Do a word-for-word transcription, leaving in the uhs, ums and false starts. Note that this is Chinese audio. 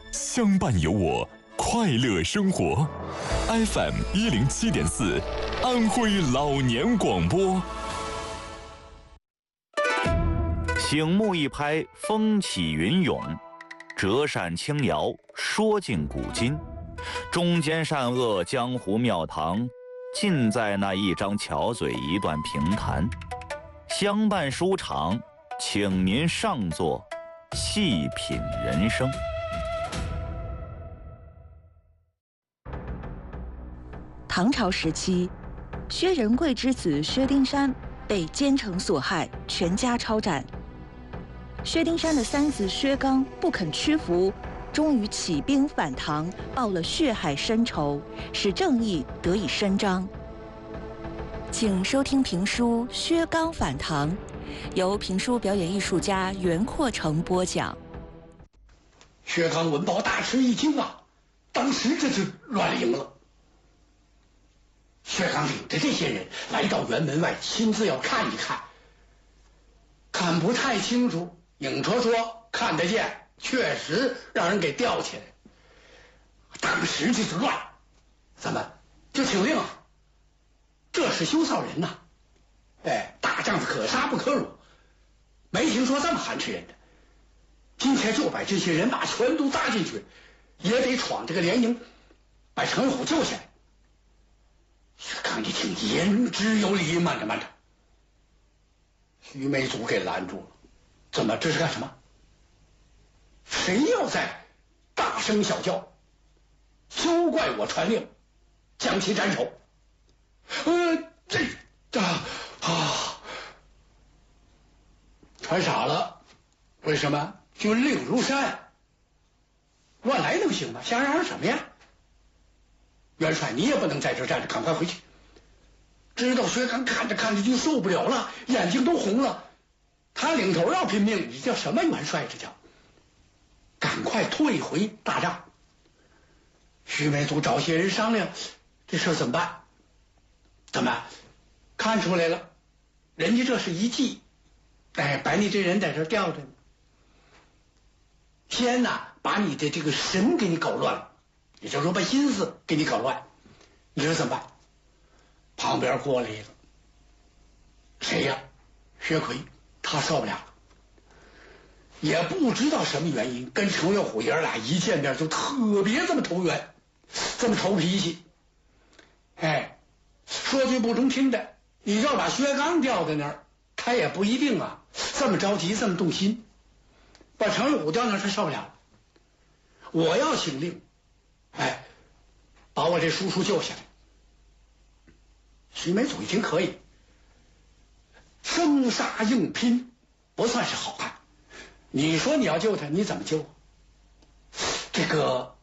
相伴有我，快乐生活。F M 一零七点四，安徽老年广播。 醒目一拍，风起云涌；折扇轻摇，说尽古今。中间善恶，江湖庙堂，尽在那一张巧嘴，一段评弹。相伴书场，请您上座，细品人生。 唐朝时期，薛仁贵之子薛丁山被奸臣所害，全家抄斩。薛丁山的三子薛刚不肯屈服，终于起兵反唐，报了血海深仇，使正义得以伸张。请收听评书《薛刚反唐》，由评书表演艺术家袁阔成播讲。 薛刚闻报大吃一惊啊，当时这就乱了营了。薛刚领着这些人来到辕门外，亲自要看一看，看不太清楚。影绰说看得见，确实让人给吊起来。当时就是乱，怎么就请令啊？这是羞臊人呐！哎，大丈夫可杀不可辱，没听说这么寒碜人的。今天就把这些人马全都搭进去，也得闯这个连营，把程玉虎救下来。薛刚一听，言之有理，慢着慢着，徐梅祖给拦住了。怎么？这是干什么？谁要在大声小叫，休怪我传令，将其斩首。呃，这这啊，传傻了。为什么？军令如山，乱来能行吗？想嚷嚷什么呀？元帅，你也不能在这站着，赶快回去。知道薛刚看着看着就受不了了，眼睛都红了。他领头要拼命，你叫什么元帅？这叫赶快退回大帐。徐梅祖找些人商量，这事怎么办？怎么看出来了？人家这是一计，哎，把你这人在这吊着呢。先呐，把你的这个神给你搞乱了，也就是说把心思给你搞乱。你说怎么办？旁边过来一个，谁呀？薛奎。他受不了，也不知道什么原因，跟程月虎爷儿俩一见面就特别这么投缘，这么投脾气。哎，说句不中听的，你要把薛刚吊在那儿，他也不一定啊，这么着急，这么动心。把程月虎吊那儿，他受不了。我要请令，哎，把我这叔叔救下来。徐梅祖一听可以。生杀硬拼，不算是好汉。你说你要救他，你怎么救？这个